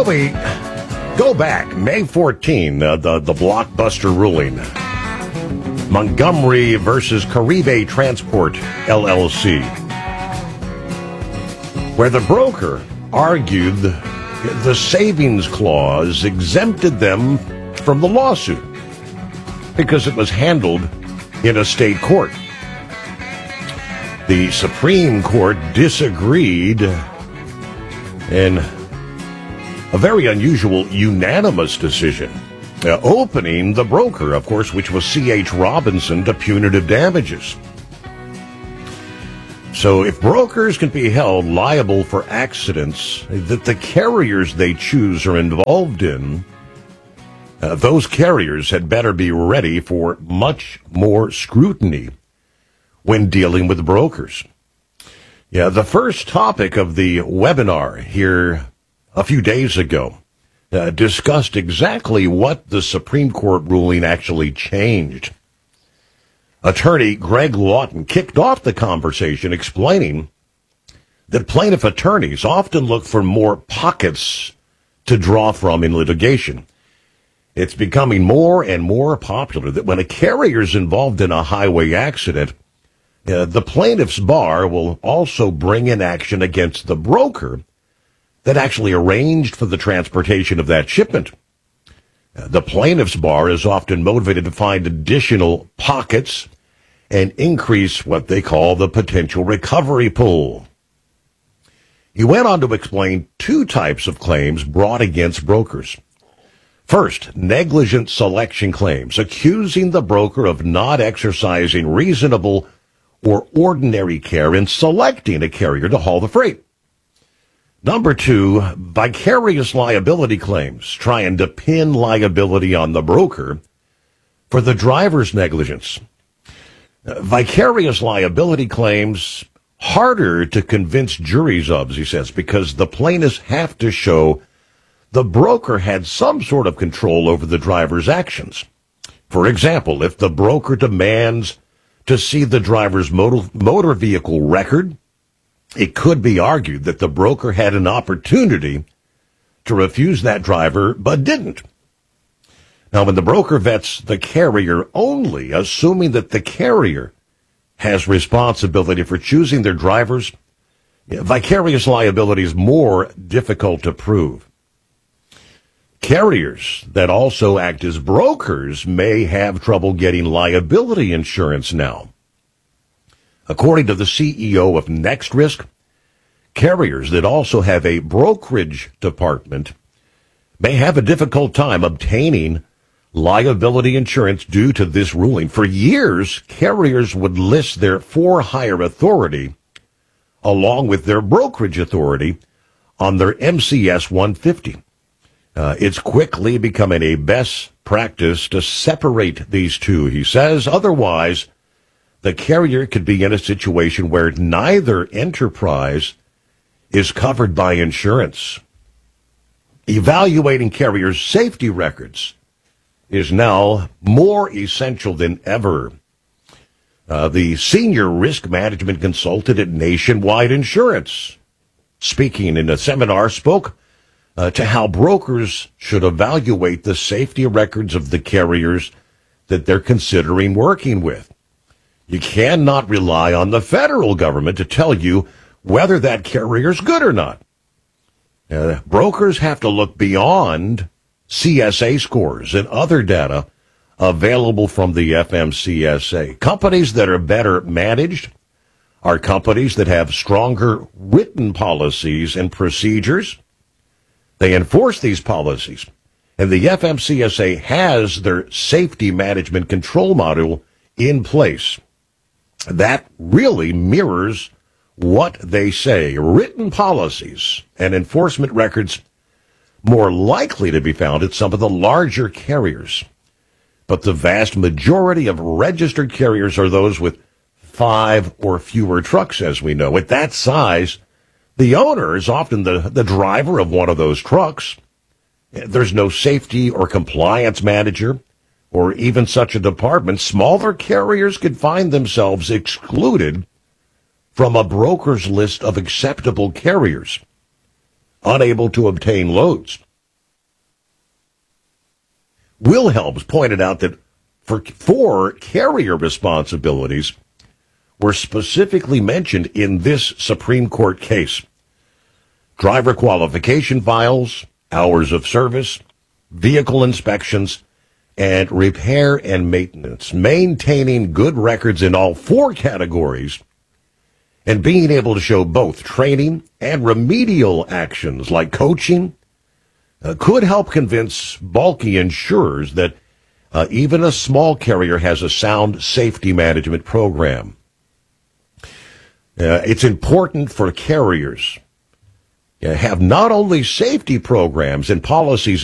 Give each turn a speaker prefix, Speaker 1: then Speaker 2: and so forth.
Speaker 1: Well, we go back, May 14, the blockbuster ruling. Montgomery versus Caribe Transport, LLC, where the broker argued the savings clause exempted them from the lawsuit because it was handled in a state court. The Supreme Court disagreed in a very unusual unanimous decision, opening the broker, of course, which was C.H. Robinson, to punitive damages. So if brokers can be held liable for accidents that the carriers they choose are involved in, those carriers had better be ready for much more scrutiny when dealing with brokers. Yeah, the first topic of the webinar here a few days ago discussed exactly what the Supreme Court ruling actually changed. Attorney Greg Lawton kicked off the conversation explaining that plaintiff attorneys often look for more pockets to draw from in litigation. It's becoming more and more popular that when a carrier is involved in a highway accident, the plaintiff's bar will also bring in action against the broker that actually arranged for the transportation of that shipment. The plaintiff's bar is often motivated to find additional pockets and increase what they call the potential recovery pool. He went on to explain two types of claims brought against brokers. First, negligent selection claims, accusing the broker of not exercising reasonable or ordinary care in selecting a carrier to haul the freight. Number two, vicarious liability claims, trying to pin liability on the broker for the driver's negligence. Vicarious liability claims, harder to convince juries of, as he says, because the plaintiffs have to show the broker had some sort of control over the driver's actions. For example, if the broker demands to see the driver's motor vehicle record, it could be argued that the broker had an opportunity to refuse that driver, but didn't. Now, when the broker vets the carrier only, assuming that the carrier has responsibility for choosing their drivers, vicarious liability is more difficult to prove. Carriers that also act as brokers may have trouble getting liability insurance now. According to the CEO of Next Risk, carriers that also have a brokerage department may have a difficult time obtaining liability insurance due to this ruling. For years, carriers would list their for-hire authority along with their brokerage authority on their MCS 150. It's quickly becoming a best practice to separate these two, he says. Otherwise, the carrier could be in a situation where neither enterprise is covered by insurance. Evaluating carriers' safety records is now more essential than ever. The senior risk management consultant at Nationwide Insurance, speaking in a seminar, spoke to how brokers should evaluate the safety records of the carriers that they're considering working with. You cannot rely on the federal government to tell you whether that carrier's good or not. Brokers have to look beyond CSA scores and other data available from the FMCSA. Companies that are better managed are companies that have stronger written policies and procedures. They enforce these policies, and the FMCSA has their safety management control module in place. That really mirrors what they say. Written policies and enforcement records more likely to be found at some of the larger carriers. But the vast majority of registered carriers are those with 5 or fewer trucks, as we know. At that size, the owner is often the driver of one of those trucks. There's no safety or compliance manager or even such a department. Smaller carriers could find themselves excluded from a broker's list of acceptable carriers, unable to obtain loads. Wilhelms pointed out that four carrier responsibilities were specifically mentioned in this Supreme Court case: driver qualification files, hours of service, vehicle inspections, and repair and maintenance. Maintaining good records in all four categories and being able to show both training and remedial actions like coaching could help convince bulky insurers that even a small carrier has a sound safety management program. It's important for carriers to have not only safety programs and policies